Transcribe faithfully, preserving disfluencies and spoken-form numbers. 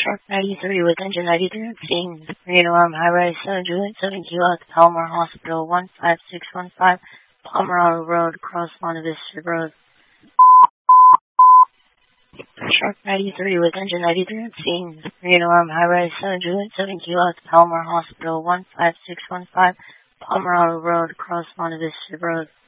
Shark ninety-three with engine ninety-three at scene. Marine Alarm High Rise seven Juliet seven Kilo at the Palomar Hospital one five six one five Palomar Auto Road, across Monte Vista Road. Shark ninety-three with engine ninety-three at scene. Marine Alarm High Rise seven Juliet seven Kilo at the Palomar Hospital one five six one five Palomar Auto Road, across Monte Vista Road.